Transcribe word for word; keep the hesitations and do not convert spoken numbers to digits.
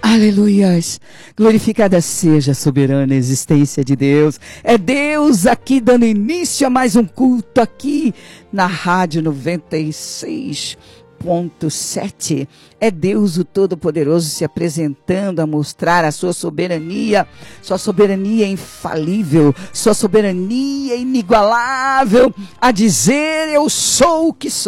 Aleluias, glorificada seja a soberana existência de Deus. É Deus aqui dando início a mais um culto aqui na Rádio noventa e seis ponto sete. É Deus o Todo-Poderoso se apresentando a mostrar a sua soberania, sua soberania infalível, sua soberania inigualável, a dizer: eu sou o que sou.